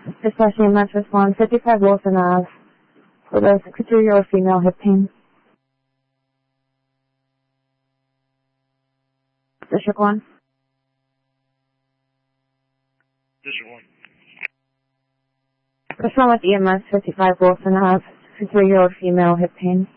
Dispatch EMS respond 55 Wilson Ave for the 63-year-old female hip pain. District 1. District 1. Respond with EMS 55 Wilson Ave, 63-year-old female hip pain.